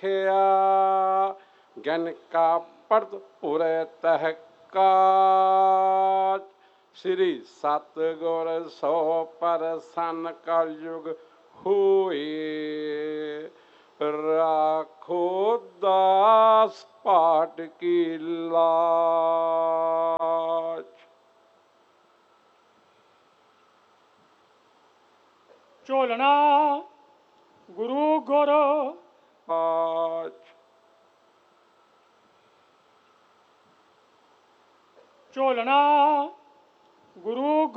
ਰਖਿਆ। ਗਿਨ ਕਾ ਪੜਤ ਪੁਰੇ ਤਹਿਕਾਜ। ਸ੍ਰੀ ਸਤਿਗੁਰ ਸੋ ਪ੍ਰਸੰਨ ਕਲਯੁਗ ਹੋਏ। ਰਾਖੋ ਦਾਸ ਪਾਟ ਕੀ ਲਾਜ। ਝੋਲਣਾ ਗੁਰੂ ਗੁਰ ਆਜ। ਝੋਲਣਾ ਗੁਰੂ